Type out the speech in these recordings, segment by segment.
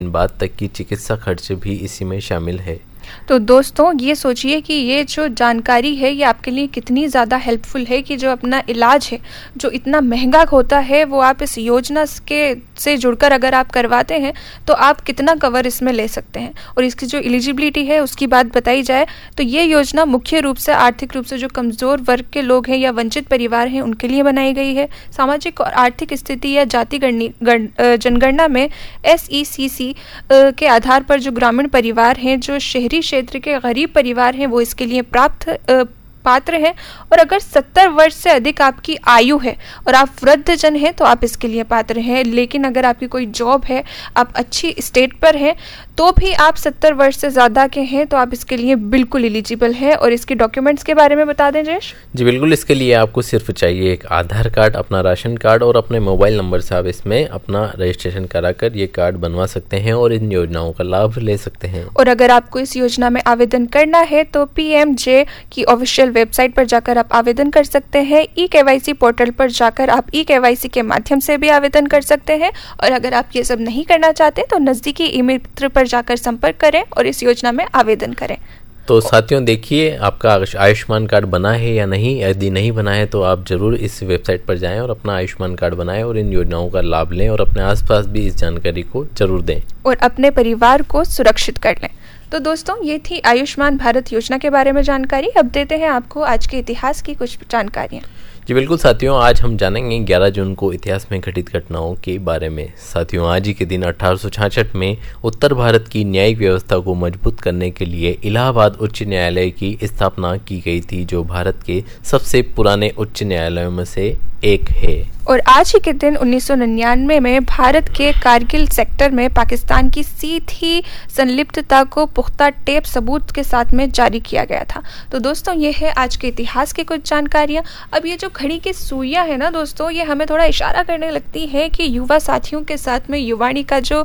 दिन बाद तक की चिकित्सा खर्च भी इसी में शामिल है। तो दोस्तों ये सोचिए कि ये जो जानकारी है ये आपके लिए कितनी ज़्यादा हेल्पफुल है कि जो अपना इलाज है जो इतना महंगा होता है वो आप इस योजना से जुड़कर अगर आप करवाते हैं तो आप कितना कवर इसमें ले सकते हैं। और इसकी जो एलिजिबिलिटी है उसकी बात बताई जाए तो ये योजना मुख्य रूप से आर्थिक रूप से जो कमज़ोर वर्ग के लोग हैं या वंचित परिवार हैं उनके लिए बनाई गई है। सामाजिक और आर्थिक स्थिति या जाति जनगणना में SECC के आधार पर जो ग्रामीण परिवार हैं जो शहरी क्षेत्र के गरीब परिवार हैं वो इसके लिए पात्र हैं। और अगर 70 वर्ष से अधिक आपकी आयु है और आप वृद्धजन हैं तो आप इसके लिए पात्र हैं। लेकिन अगर आपकी कोई जॉब है, आप अच्छी स्टेट पर हैं, तो भी आप 70 वर्ष से ज़्यादा के हैं तो आप इसके लिए बिल्कुल एलिजिबल है। और इसके डॉक्यूमेंट्स के बारे में बता दें जयेश। जी बिल्कुल, इसके लिए आपको सिर्फ चाहिए एक आधार कार्ड, अपना राशन कार्ड और अपने मोबाइल नंबर से आप इसमें अपना रजिस्ट्रेशन कराकर ये कार्ड बनवा सकते हैं और इन योजनाओं का लाभ ले सकते हैं। और अगर आपको इस योजना में आवेदन करना है तो PMJ की ऑफिशियल वेबसाइट पर जाकर आप आवेदन कर सकते हैं। eKYC पोर्टल पर जाकर आप eKYC के माध्यम से भी आवेदन कर सकते हैं। और अगर आप ये सब नहीं करना चाहते तो नज़दीकी ई-मित्र पर जाकर संपर्क करें और इस योजना में आवेदन करें। तो साथियों देखिए आपका आयुष्मान कार्ड बना है या नहीं। यदि नहीं बना है तो आप जरूर इस वेबसाइट पर जाएं और अपना आयुष्मान कार्ड बनाएं और इन योजनाओं का लाभ लें और अपने आसपास भी इस जानकारी को जरूर दें और अपने परिवार को सुरक्षित कर लें। तो दोस्तों ये थी आयुष्मान भारत योजना के बारे में जानकारी। अब देते हैं आपको आज के इतिहास की कुछ जानकारियाँ। जी बिल्कुल साथियों, आज हम जानेंगे 11 जून को इतिहास में घटित घटनाओं के बारे में। साथियों आज ही के दिन 1866 में उत्तर भारत की न्यायिक व्यवस्था को मजबूत करने के लिए इलाहाबाद उच्च न्यायालय की स्थापना की गई थी, जो भारत के सबसे पुराने उच्च न्यायालयों में से एक है। और आज ही के दिन 1999 में भारत के कारगिल सेक्टर में पाकिस्तान की सीधी संलिप्तता को पुख्ता टेप सबूत के साथ में जारी किया गया था। तो दोस्तों ये है आज के इतिहास की कुछ जानकारियां। अब ये जो घड़ी की सुइयां है ना दोस्तों, ये हमें थोड़ा इशारा करने लगती है कि युवा साथियों के साथ में युवाणी का जो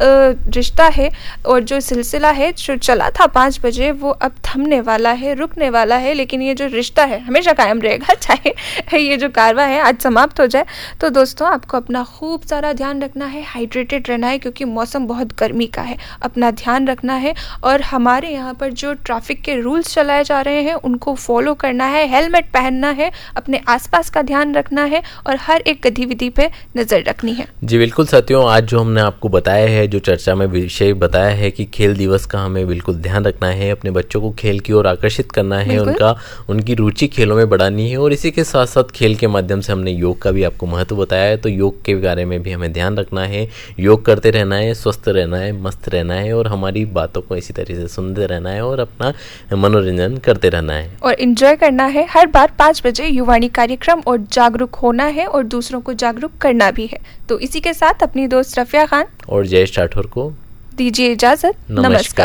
रिश्ता है और जो सिलसिला है जो चला था 5 बजे वो अब थमने वाला है, रुकने वाला है। लेकिन ये जो रिश्ता है हमेशा कायम रहेगा, चाहे ये जो कारवा है आज समाप्त हो जाए। तो दोस्तों आपको अपना खूब सारा ध्यान रखना है, हाइड्रेटेड रहना है क्योंकि मौसम बहुत गर्मी का है। अपना ध्यान रखना है और हमारे यहाँ पर जो ट्रैफिक के रूल्स चलाए जा रहे हैं उनको फॉलो करना है, हेलमेट पहनना है, अपने आसपास का ध्यान रखना है और हर एक गतिविधि पे नजर रखनी है। जी बिल्कुल साथियों, आज जो हमने आपको बताया है, जो चर्चा में विषय बताया है कि खेल दिवस का हमें बिल्कुल ध्यान रखना है, अपने बच्चों को खेल की ओर आकर्षित करना है, उनकी रुचि खेलों में बढ़ानी है। और इसी के साथ साथ खेल के माध्यम से हमने योग का भी आपको महत्व बताया है, तो योग के बारे में भी हमें ध्यान रखना है। योग करते रहना है, स्वस्थ रहना है, मस्त रहना है और हमारी बातों को इसी तरह से सुनते रहना है और अपना मनोरंजन करते रहना है और एंजॉय करना है। हर बार 5 बजे युवाणी कार्यक्रम और जागरूक होना है और दूसरों को जागरूक करना भी है। तो इसी के साथ अपनी दोस्त रफिया खान और जयेश राठौर को दीजिए इजाजत। नमस्कार।